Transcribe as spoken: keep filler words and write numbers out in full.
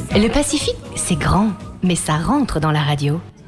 Le Pacifique, c'est grand, mais ça rentre dans la radio.